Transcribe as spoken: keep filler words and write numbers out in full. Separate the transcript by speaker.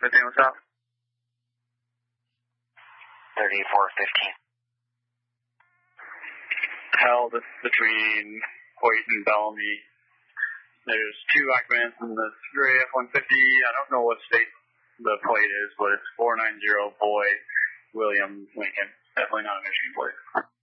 Speaker 1: fifteen, what's up?
Speaker 2: thirty-four fifteen.
Speaker 1: Held between Hoyt and Bellamy. There's two occupants in this gray F one fifty. I don't know what state the plate is, but it's four nine zero Boy William Lincoln. Definitely not a Michigan plate.